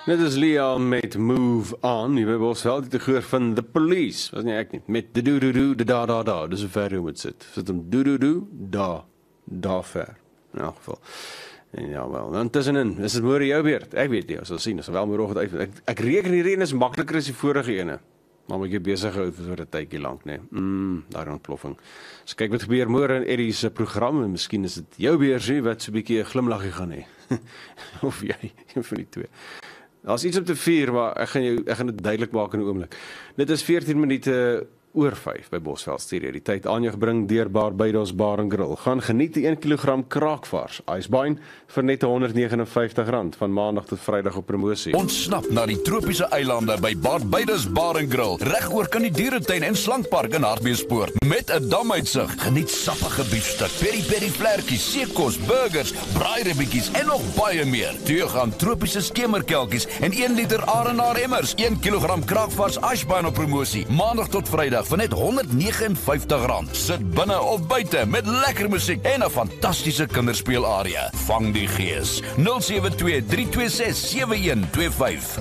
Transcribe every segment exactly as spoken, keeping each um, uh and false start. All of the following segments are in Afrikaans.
Net is Liam met Move On. Jy was wel die te gehoor van The Police. Was nie ek nie. Met de do do do, de da da da. Dis hoe ver jy moet sit. Sit hem do do do, da. Da ver. In elk geval. En ja, wel. Dan tussenin. Is het môre jou beurt? Ek weet nie. Ons sal sien. Ons sal wel môre uit. Ek, ek reken hierdie een is makliker as die vorige ene. Maar moet jy besig hou vir 'n tydjie lank, né? Mm, daar 'n ontploffing. So kyk wat gebeur môre in Eddie se program en miskien is dit jou beursie wat so 'n bietjie 'n glimlaggie gaan hê. Of jy, een van die twee. Daar's iets om te vier, maar ek gaan jou ek gaan dit duidelik maak in 'n oomblik. Dit is veertien minute oor vyf by Bosveld Studio. Die tyd aan jou gebring deur Barbados Bar and Grill. Gaan geniet die een kilogram kraakvars ysbein vir net honderd vyf en negentig rand van maandag tot vrydag op promosie. Ontsnap na die tropiese eilande by Barbados Bar and Grill, regoor kan die dieretuin en slankpark in Hartbeespoort met 'n damuitsig. Geniet sappige biefstuk, peri-peri vlekkies, seekos, burgers, braairibbietjies en nog baie meer. Toe gaan tropiese skemerkelkies en een liter Arenaar emmers, een kilogram kraakvars ysbein op promosie, maandag tot vrydag van net honderd vyf en negentig rand. Sit binne of buite met lekker musiek en 'n fantastiese kinderspeelarea. Vang die gees. nul sewe twee drie twee ses sewe een twee vyf.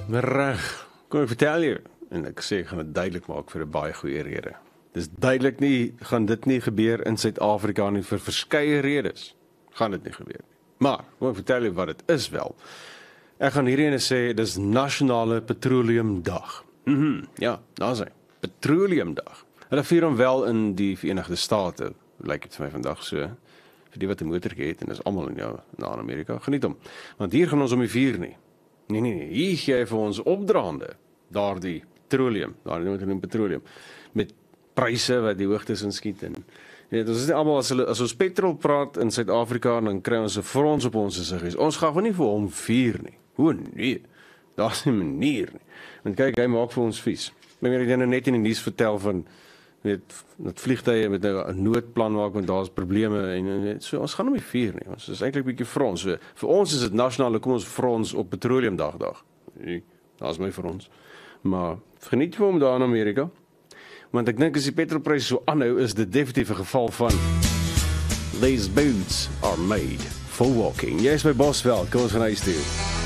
Reg, kom ek vertel jou. En ek sê ek gaan dit duidelik maak vir 'n baie goeie rede. Dis duidelik nie, gaan dit nie gebeur in Suid-Afrika nie vir verskeie redes. Gaan dit nie gebeur nie. Maar, kom ek vertel jou wat dit is wel. Ek gaan hierdie ene sê, dis Nasionale Petroleumdag. Mhm, ja, daar's hy. Petroleumdag. Hulle vier hom wel in die Verenigde State, lyk dit vir my vandag so, vir die wat 'n motortjie het, en dis almal in jou, na in Amerika, geniet hom. Want hier gaan ons om die vier nie. Nee, nee, nee, hier gee hy vir ons opdraande, daardie petroleum, daardie moet genoem petroleum, met pryse wat die hoogtes inskiet, en ja, dit is nie allemaal, as, hulle, as ons petrol praat in Suid-Afrika, dan kry ons 'n frons op ons siggies. Ons gaan nie vir hom vier nie. Hoe nee, daar is nie manier nie. Want kyk, hy maak vir ons vies. Ek het nou net in die nuus vertel van weet, dat vliegtuie met 'n noodplan maak, want daar's probleme en, en so, ons gaan hom nie vier nie. Ons is eintlik 'n bietjie frons. So, vir ons is dit nasionale, kom ons frons op petroleumdag dag. Nee, daar's my frons. Maar geniet vir hom daar in Amerika. Want ek dink as die petrolpryse so aanhou, is dit definitief 'n geval van these boots are made for walking. Jy is by Bosveld, kom ons gaan huis toe.